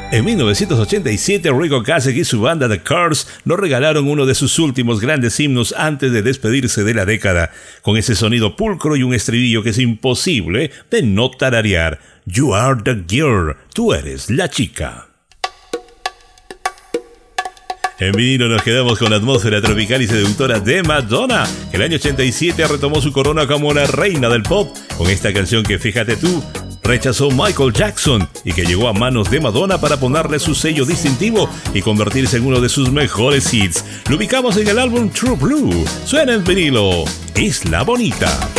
En 1987, Rick Ocasek y su banda The Cars nos regalaron uno de sus últimos grandes himnos antes de despedirse de la década, con ese sonido pulcro y un estribillo que es imposible de no tararear. You are the girl, tú eres la chica. En vinilo nos quedamos con la atmósfera tropical y seductora de Madonna, que el año 87 retomó su corona como la reina del pop, con esta canción que, fíjate tú, rechazó Michael Jackson y que llegó a manos de Madonna para ponerle su sello distintivo y convertirse en uno de sus mejores hits. Lo ubicamos en el álbum True Blue. Suena en vinilo, Isla Bonita.